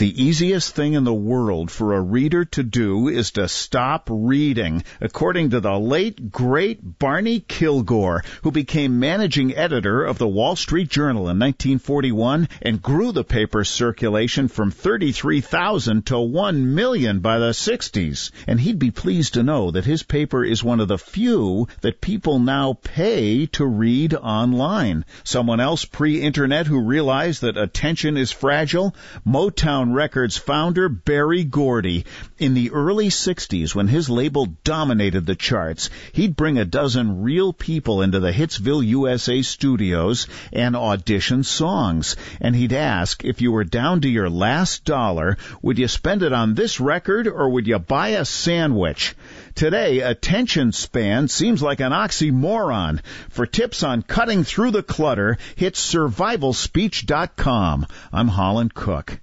The easiest thing in the world for a reader to do is to stop reading, according to the late, great Barney Kilgore, who became managing editor of the Wall Street Journal in 1941 and grew the paper's circulation from 33,000 to 1 million by the 60s. And he'd be pleased to know that his paper is one of the few that people now pay to read online. Someone else pre-internet who realized that attention is fragile? Motown Records founder Berry Gordy. In the early 60s, when his label dominated the charts, he'd bring a dozen real people into the Hitsville, USA studios and audition songs. And he'd ask, if you were down to your last dollar, would you spend it on this record or would you buy a sandwich? Today, attention span seems like an oxymoron. For tips on cutting through the clutter, hit survivalspeech.com. I'm Holland Cook.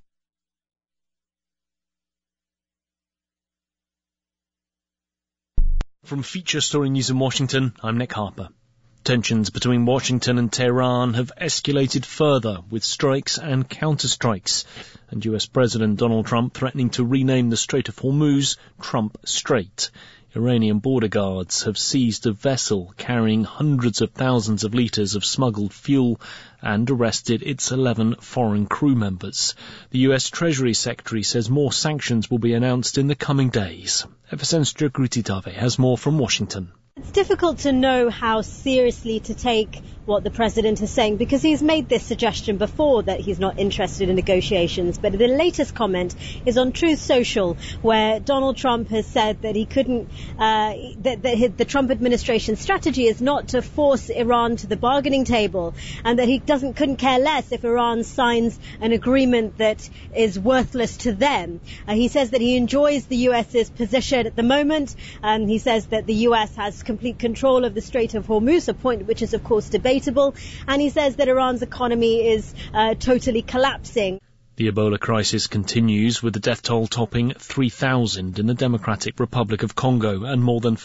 From Feature Story News in Washington, I'm Nick Harper. Tensions between Washington and Tehran have escalated further with strikes and counterstrikes, and US President Donald Trump threatening to rename the Strait of Hormuz Trump Strait. Iranian border guards have seized a vessel carrying hundreds of thousands of litres of smuggled fuel and arrested its 11 foreign crew members. The US Treasury Secretary says more sanctions will be announced in the coming days. FSN's Jagruti Dave has more from Washington. It's difficult to know how seriously to take what the president is saying because he's made this suggestion before that he's not interested in negotiations. But the latest comment is on Truth Social, where Donald Trump has said that he couldn't, the Trump administration's strategy is not to force Iran to the bargaining table, and that he couldn't care less if Iran signs an agreement that is worthless to them. He says that he enjoys the US's position at the moment. He says that the US has complete control of the Strait of Hormuz, a point which is of course debatable, and he says that Iran's economy is totally collapsing. The Ebola crisis continues, with the death toll topping 3,000 in the Democratic Republic of Congo and more than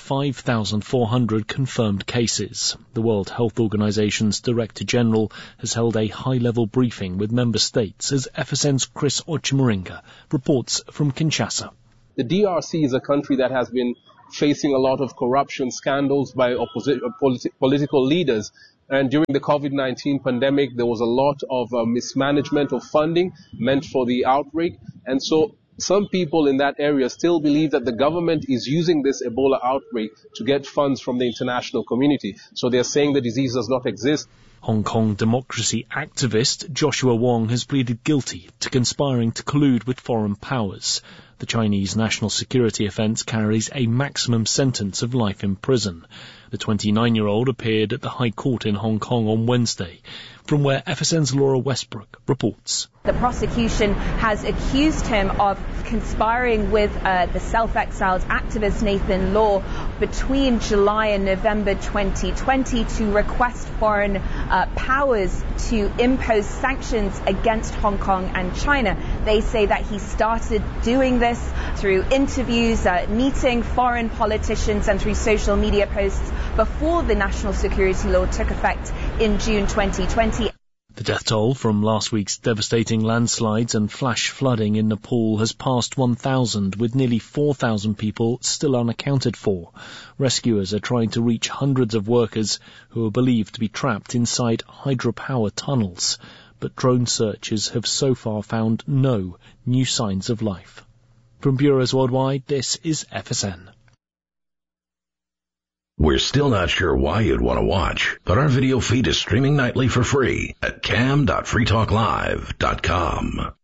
5,400 confirmed cases. The World Health Organization's Director General has held a high-level briefing with member states as FSN's Chris Ochimuringa reports from Kinshasa. The DRC is a country that has been facing a lot of corruption scandals by political leaders. And during the COVID-19 pandemic, there was a lot of mismanagement of funding meant for the outbreak. And so some people in that area still believe that the government is using this Ebola outbreak to get funds from the international community. So they're saying the disease does not exist. Hong Kong democracy activist Joshua Wong has pleaded guilty to conspiring to collude with foreign powers. The Chinese national security offence carries a maximum sentence of life in prison. The 29-year-old appeared at the High Court in Hong Kong on Wednesday, from where FSN's Laura Westbrook reports. The prosecution has accused him of conspiring with the self-exiled activist Nathan Law between July and November 2020 to request foreign powers to impose sanctions against Hong Kong and China. They say that he started doing this through interviews, meeting foreign politicians and through social media posts before the national security law took effect in June 2020. The death toll from last week's devastating landslides and flash flooding in Nepal has passed 1,000, with nearly 4,000 people still unaccounted for. Rescuers are trying to reach hundreds of workers who are believed to be trapped inside hydropower tunnels, but drone searches have so far found no new signs of life. From Bureaus Worldwide, this is FSN. We're still not sure why you'd want to watch, but our video feed is streaming nightly for free at cam.freetalklive.com.